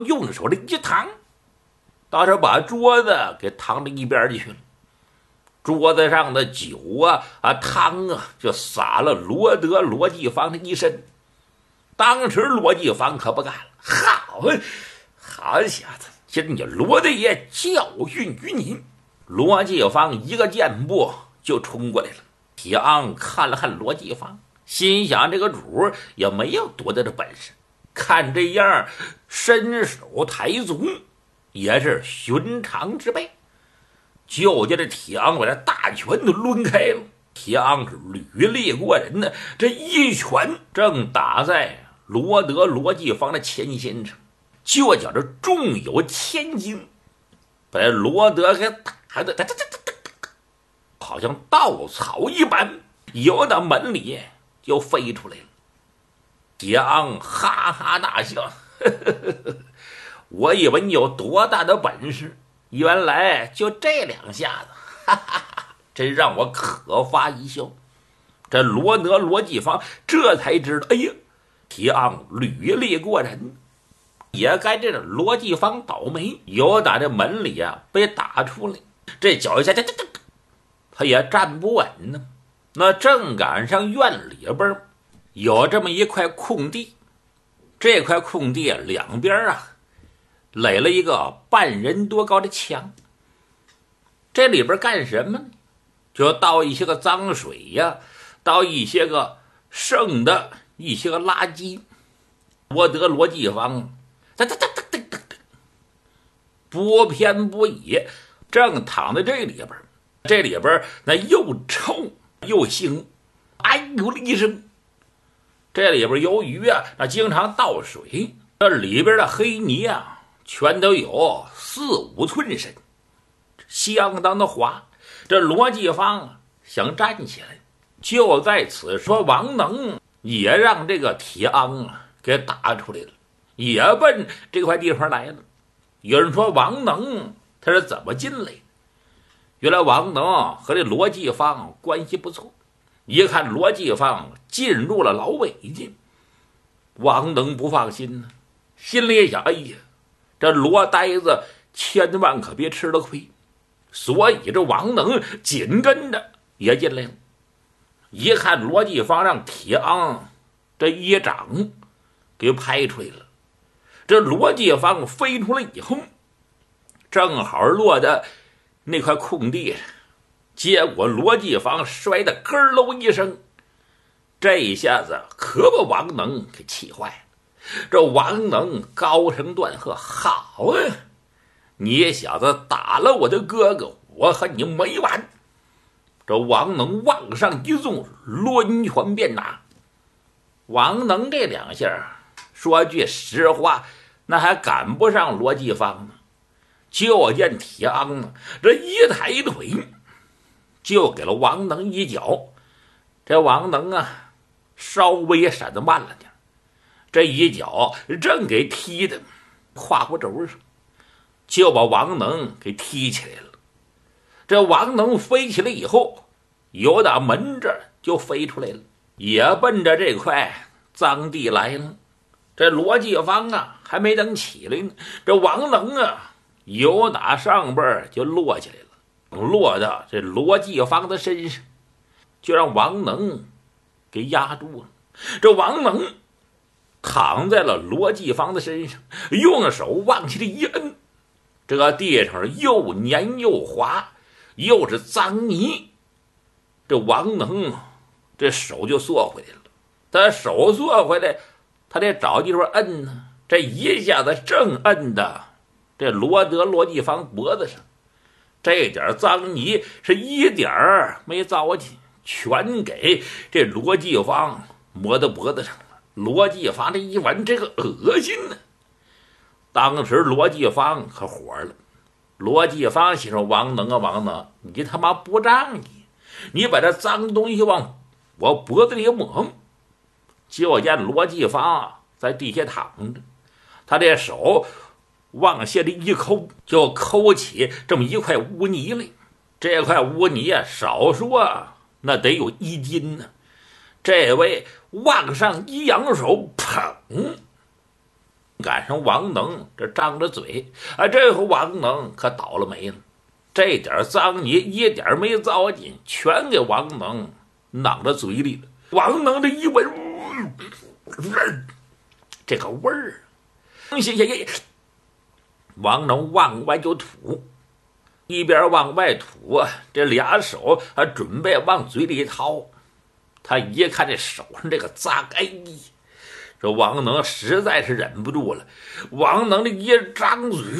用手的一躺，倒是把桌子给躺到一边去了。桌子上的酒汤就洒了罗辑芳的一身。当时罗辑芳可不干了，好小子，今日罗大爷教训于你！罗辑芳一个箭步就冲过来了。铁昂看了看罗辑芳，心想这个主也没有多大的本事，看这样身手抬足也是寻常之辈。就见这铁昂把这大拳都抡开了，铁昂是履历过人的，这一拳正打在罗辑芳的前心上，就觉着重有千斤，把罗德给打的好像稻草一般，游到门里就飞出来了。铁昂哈哈大笑，我以为你有多大的本事，原来就这两下子，哈哈哈，真让我可发一笑。这罗辑芳这才知道，哎呀，铁昂履历过人，也该这罗辑芳倒霉，有打这门里被打出来，这脚一下他也站不稳呢。那正赶上院里边有这么一块空地，这块空地两边垒了一个半人多高的墙。这里边干什么呢？就倒一些个脏水倒一些个剩的一些个垃圾。罗辑芳不偏不倚，正躺在这里边，这里边那又臭又腥，哎呦了一声。这里边由于那经常倒水，这里边的黑泥全都有4-5寸深，相当的滑。这罗辑芳想站起来，就在此说王能也让这个铁昂给打出来了，也奔这块地方来了。有人说王能他是怎么进来的？原来王能和这罗辑芳关系不错，一看罗辑芳进入了老北京，王能不放心呢，心里想，哎呀，这罗呆子千万可别吃了亏，所以这王能紧跟着也进来了。一看罗辑芳让铁昂这一掌给拍出来了，这罗辑芳飞出来以后，正好落在那块空地上，结果罗辑芳摔得咯喽一声，这一下子可把王能给气坏了。这王能高声断喝：“好啊，你小子打了我的哥哥，我和你没完！”这王能往上一纵，抡拳便打。王能这两下，说句实话，那还赶不上罗辑芳呢。就见铁昂这一抬腿，就给了王能一脚。这王能稍微闪得慢了点，这一脚正给踢的胯骨轴上，就把王能给踢起来了。这王能飞起来以后，由打门这儿就飞出来了，也奔着这块脏地来了。这罗辑芳还没等起来呢，这王能由打上边就落下来了，落到这罗辑芳的身上，就让王能给压住了。这王能躺在了罗辑芳的身上，用手往起一摁，这个地上又黏又滑，又是脏泥。这王能这手就缩回来了，他手缩回来，他得找地方摁呢。这一下子正摁的这罗辑芳脖子上，这点脏泥是一点儿没糟践，全给这罗辑芳磨到脖子上了。罗辑芳这一闻，这个恶心呢。当时罗辑芳可火了。罗辑芳心说：“王能王能，你他妈不仗义，你把这脏东西往我脖子里抹。”就见罗辑芳在地下躺着，他这手往下里一抠，就抠起这么一块污泥来。这块污泥少说那得有1斤呢。这位往上一扬手，砰， 赶上王能这张着嘴，这回王能可倒了霉了。这点脏泥一点没糟践，全给王能攮到嘴里了。王能这一闻，这个味儿，王能往外就吐，一边往外吐啊，这俩手准备往嘴里掏。他一看这手上这个脏，这王能实在是忍不住了。王能这一张嘴，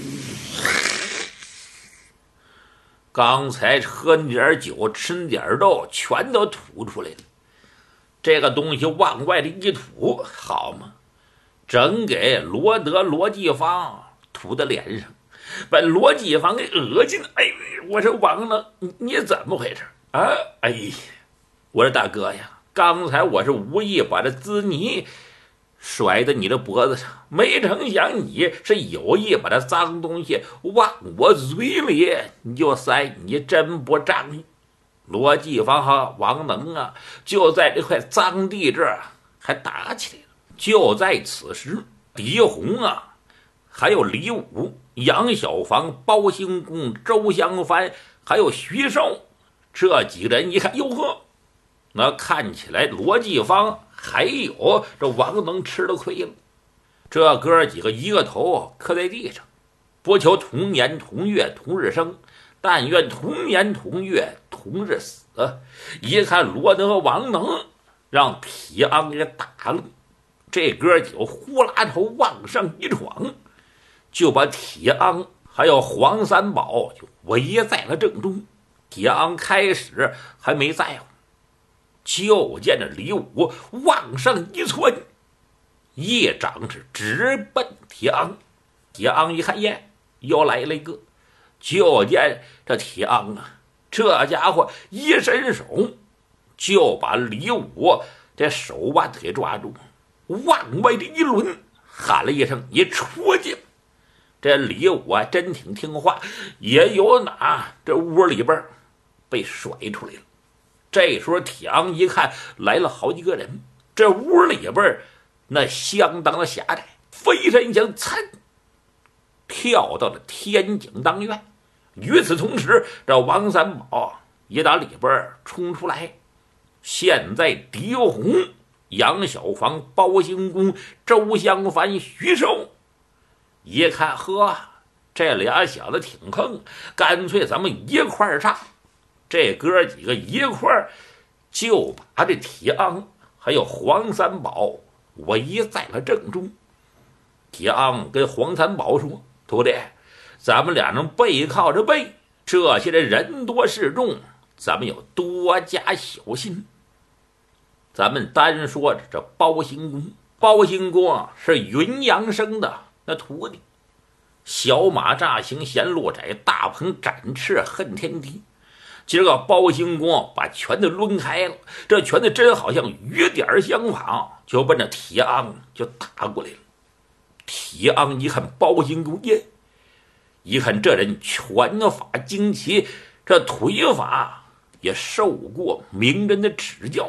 刚才喝点酒吃点肉全都吐出来了。这个东西往外的一吐，好嘛，整给罗继芳吐在脸上，把罗继芳给恶心了。我说王能，你怎么回事啊？我说大哥呀，刚才我是无意把这滋泥甩在你的脖子上，没成想你是有意把这脏东西往我嘴里你就塞，你真不仗义。罗继芳和王能啊，就在这块脏地这儿还打起来了。就在此时，狄红啊，还有李武、杨小房、包兴公、周香帆，还有徐寿这几人一看，哟呵，那看起来罗继芳还有这王能吃了亏了。这哥几个一个头磕在地上，不求同年同月同日生，但愿同年同月同日死。一看罗德和王能让铁昂给打了，这哥几个呼啦头往上一闯，就把铁昂还有黄三宝就围在了正中。铁昂开始还没在乎，就见着李武往上一窜，一掌是直奔铁昂。铁昂一看，耶，又来了一个。就见这铁昂啊，这家伙一伸手就把李武这手腕给抓住，往外的一抡，喊了一声：“你出去！”这李武啊，真挺听话，也有哪这屋里边被甩出来了。这时候铁昂一看来了好几个人，这屋里边那相当的狭窄，飞身想噌跳到了天井当院。与此同时，这王三宝也打里边冲出来。现在狄红、杨小房、包兴公、周香帆、徐寿一看，呵，这俩小子挺横，干脆咱们一块儿上。这哥几个一块儿就把这铁昂还有黄三宝围在了正中。铁昂跟黄三宝说：“徒弟，咱们俩人背靠着背，这些人多势众，咱们要多加小心。”咱们单说着这包兴公，包兴公啊是云阳生的那徒弟，小马乍行嫌路窄，大鹏展翅恨天低。今儿个包兴公把拳头抡开了，这拳头真好像雨点相仿，就奔着铁昂就打过来了。铁昂一看包兴公，耶，一看这人拳法精奇，这腿法也受过名人的指教。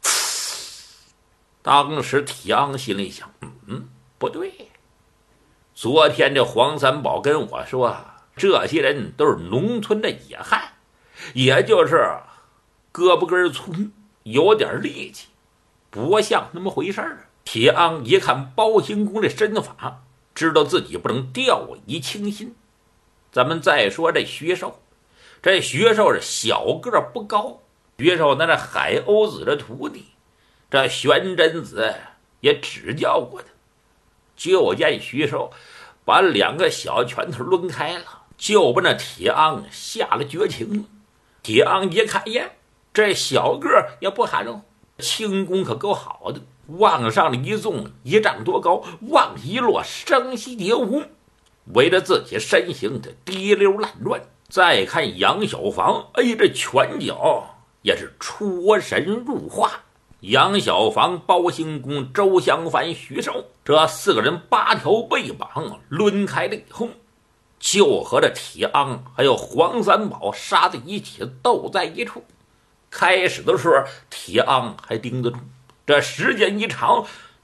当时铁昂心里想，不对，昨天这黄三宝跟我说，这些人都是农村的野汉，也就是胳膊根粗，有点力气，不像那么回事儿。铁昂一看包兴公的身法，知道自己不能掉以轻心。咱们再说这徐寿，这徐寿是小个不高，徐寿那是海鸥子的徒弟，这玄真子也指教过他。就见徐寿把两个小拳头抡开了，就把那铁昂下了绝情了。铁昂一看，呀，这小个也不含肉，轻功可够好的，往上一纵，1丈多高，往一落，声息蝶舞，围着自己身形的滴溜乱转。再看杨小房，这拳脚也是出神入化。杨小房、包兴公、周香帆、徐寿这4个人8条背膀抡开了以后，就和这铁昂还有黄三宝杀在一起，斗在一处。开始的时候铁昂还盯得住，这时间一长，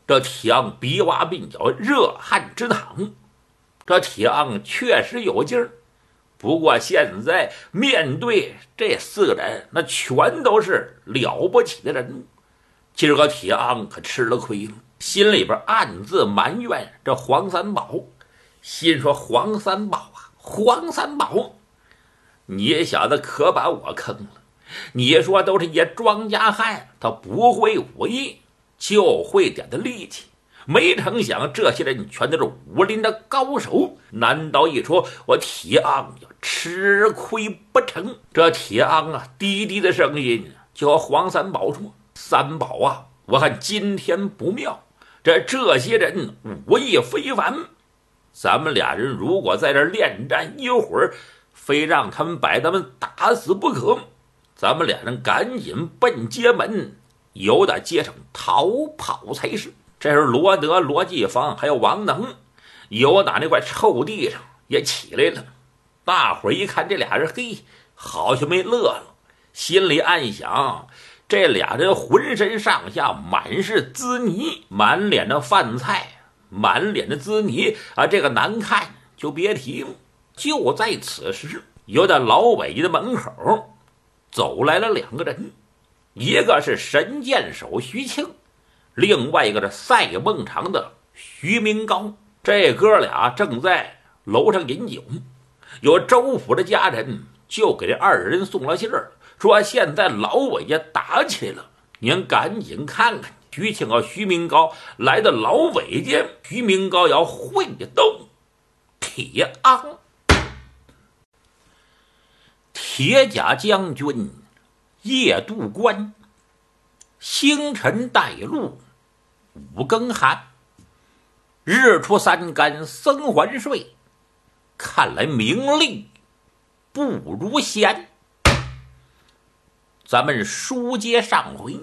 这铁昂鼻洼鬓角，热汗直淌。这铁昂确实有劲儿，不过现在面对这4个人，那全都是了不起的人物。今儿个铁昂可吃了亏了，心里边暗自埋怨这黄三宝，心说黄三宝啊，黄三宝，你小子可把我坑了。你说都是一些庄稼汉，他不会武艺，就会点的力气，没成想这些人全都是武林的高手，难道一说我铁昂要吃亏不成？这铁昂啊，低低的声音就和黄三宝说：“三宝啊，我看今天不妙，这些人武艺非凡，咱们俩人如果在这恋战一会儿，非让他们把咱们打死不可。咱们俩人赶紧奔街门，由打街上逃跑才是。”这时罗德、罗继芳还有王能，由打那块臭地上也起来了。大伙儿一看这俩人，嘿，好像没乐了，心里暗想：这俩人浑身上下满是滋泥，满脸的饭菜，满脸的滋泥啊，这个难看就别提了。就在此时，由在老北的门口走来了2个人，一个是神箭手徐庆，另外一个是赛孟尝的徐明高。这哥俩正在楼上饮酒，有周府的家人就给这2人送了信儿，说现在老伟家打起来了，您赶紧看看。徐庆和徐明高来到老伟家，徐明高要会斗铁昂。铁甲将军夜渡关，星辰带路5更寒。日出3竿僧还睡，看来名利不如闲。咱们书接上回，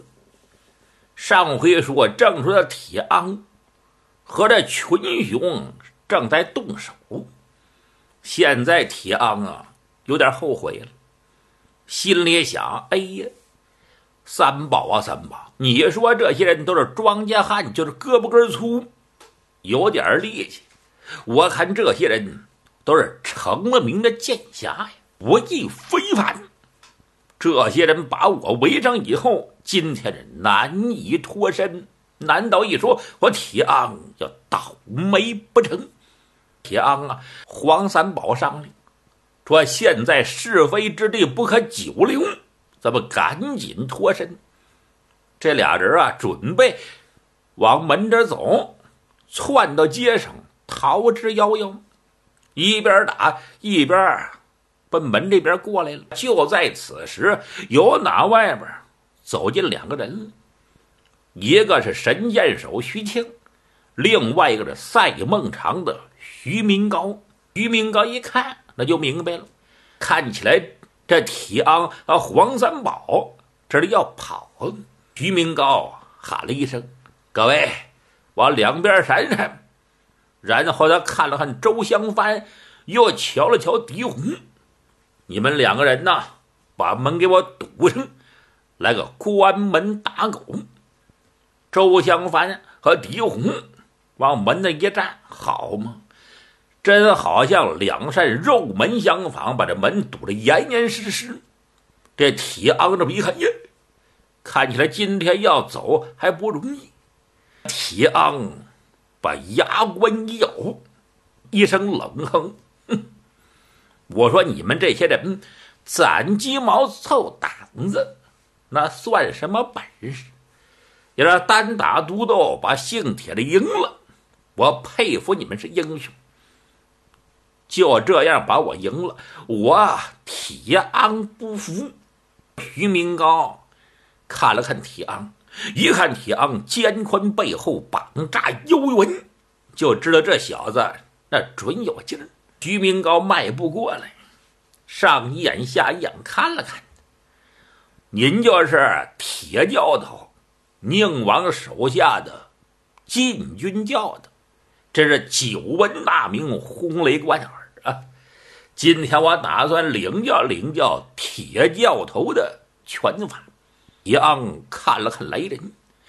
说正说的铁昂和这群雄正在动手，现在铁昂啊有点后悔了，心里想：哎呀，三宝啊三宝，你说这些人都是庄稼汉，就是胳膊根粗，有点力气，我看这些人都是成了名的剑侠呀，武艺非凡。这些人把我围上以后，今天是难以脱身，难道一说我铁昂要倒霉不成？铁昂啊，黄三宝商量说，现在是非之地不可久留，咱们赶紧脱身。这俩人啊，准备往门这走，窜到街上逃之夭夭，一边打一边奔门这边过来了。就在此时，由那外边走进2个人，一个是神箭手徐庆，另外一个是赛孟尝的徐明高。徐明高一看那就明白了，看起来这铁昂和黄三宝这里要跑。徐明高喊了一声：“各位往两边闪闪。”然后他看了看周香帆，又瞧了瞧狄红：“你们2个人呐，把门给我堵上，来个关门打狗。”周香帆和狄红往门那一站，好嘛，真好像2扇肉门相仿，把这门堵得严严实实。这铁昂这么一看，呀，看起来今天要走还不容易。铁昂把牙关一咬，一声冷哼：“哼，我说你们这些人攒鸡毛凑胆子，那算什么本事？要是单打独斗把姓铁的赢了，我佩服你们是英雄。就这样把我赢了，我铁昂不服。”徐明高看了看铁昂，一看铁昂肩宽背厚，膀炸腰圆，就知道这小子那准有劲儿。徐明高迈步过来，上一眼下一眼看了看：“您就是铁教头宁王手下的禁军教的，这是久闻大名，轰雷贯耳啊！今天我打算领教铁教头的拳法。”铁昂看了看来人，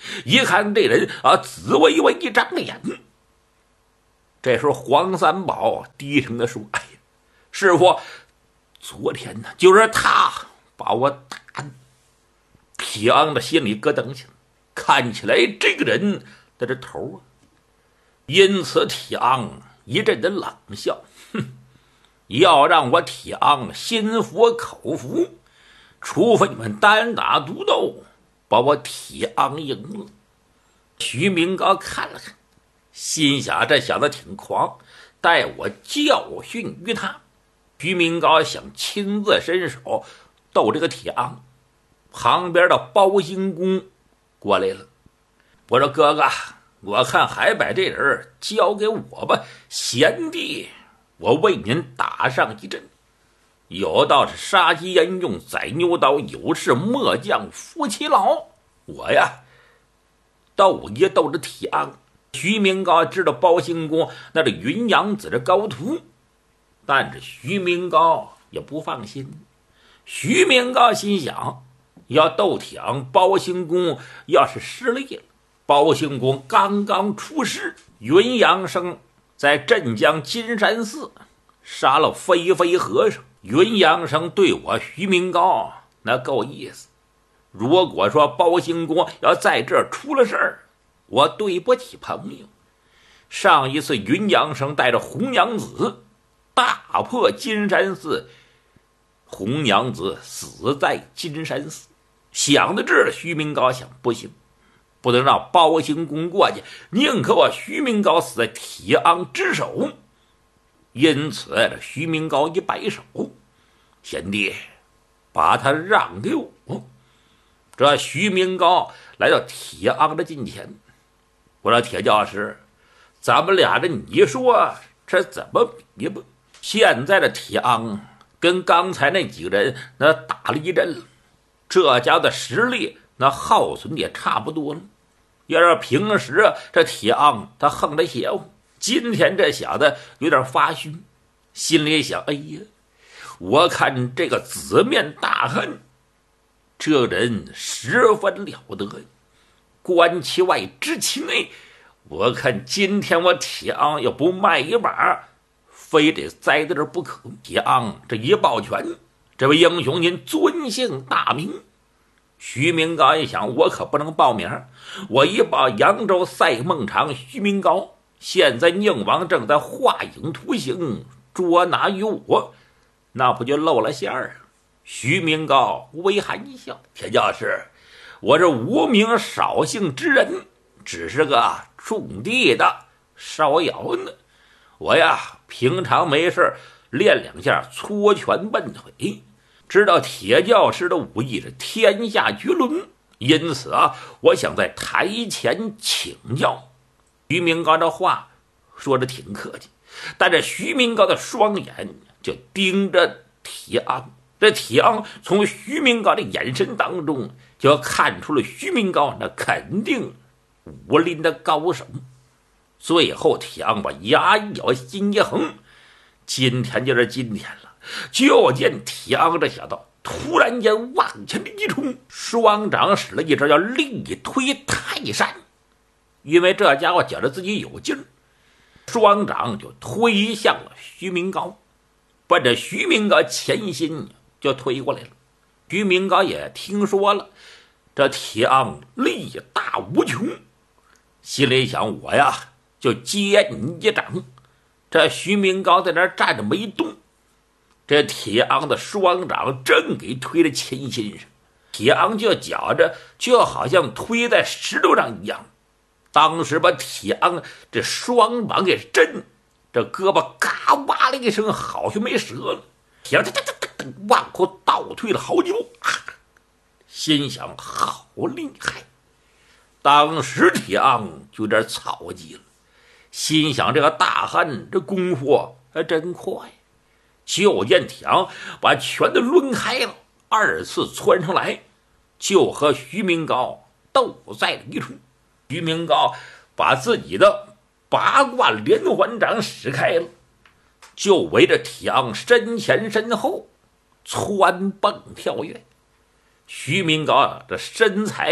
一看这人紫微微一张脸。这时候黄三宝低声的说：“哎呀，师傅，昨天呢，就是他把我打的。”铁昂的心里咯噔起来，看起来这个人的这头因此铁昂一阵的冷笑，哼，要让我铁昂心服口服，除非你们单打独斗，把我铁昂赢了。徐明高看了看，心想这小子挺狂，待我教训于他。徐明高想亲自伸手斗这个铁昂，旁边的包兴公过来了。我说哥哥，我看还把这人交给我吧，贤弟我为您打上一阵。有道是杀鸡焉用宰牛刀，有事末将夫妻老。我呀斗一斗着铁昂。徐明高知道包兴公那是云阳子的高徒，但是徐明高也不放心。徐明高心想，要斗铁昂，包兴公要是失利了，包兴公刚刚出师，云阳生在镇江金山寺杀了飞飞和尚，云阳生对我徐明高那够意思。如果说包兴公要在这儿出了事儿，我对不起朋友。上一次云阳生带着红娘子大破金山寺，红娘子死在金山寺。想到这儿，徐明高想，不行，不能让包兴公过去，宁可我徐明高死在铁昂之手。因此这徐明高一摆手，贤弟把他让给我。这徐明高来到铁昂的近前，我说铁教师，咱们俩这你说这怎么比吧？现在的铁昂跟刚才那几个人那打了一阵了，这家的实力那耗损也差不多了。要是平时这铁昂他横着邪乎，今天这小子有点发虚，心里想，哎呀，我看这个紫面大汉这人十分了得，观其外知其内。我看今天我铁昂要不卖一把，非得栽在这不可。铁昂这一抱拳，这位英雄您尊姓大名？徐明高一想，我可不能报名，我一报扬州赛孟尝徐明高，现在宁王正在画影图形捉拿于我，那不就露了馅儿？徐明高微含一笑，铁教师，我这无名少姓之人，只是个种地的烧窑呢。我呀平常没事练两下搓拳笨腿，知道铁教师的武艺是天下绝伦，因此我想在台前请教。徐明高这话说的挺客气，但这徐明高的双眼就盯着铁昂。这铁昂从徐明高的眼神当中就看出了徐明高那肯定武林的高手。最后铁昂把牙一咬，心一横，今天就是今天了。就见铁昂这小子突然间往前一冲，双掌使了一招叫力推泰山。因为这家伙觉得自己有劲儿，双掌就推向了徐明高，奔着徐明高前心就推过来了。徐明高也听说了这铁昂力大无穷，心里想，我呀就接你一掌。这徐明高在那儿站着没动，这铁昂的双掌正给推到前心上，铁昂就觉着就好像推在石头上一样。当时把铁昂这双膀给震，这胳膊嘎哇了一声，好像没折了。铁昂往后倒退了好几步，心想好厉害。当时铁昂就有点草急了，心想这个大汉这功夫还真快。就见铁昂把拳头抡开了，二次窜上来，就和徐明高斗在了一处。徐明高把自己的八卦连环掌使开了，就围着铁昂身前身后蹿蹦跳跃。徐明高这身材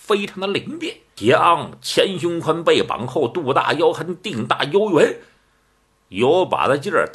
非常的灵便。铁昂前胸宽背绑后肚大腰横腚大腰圆，有把子劲儿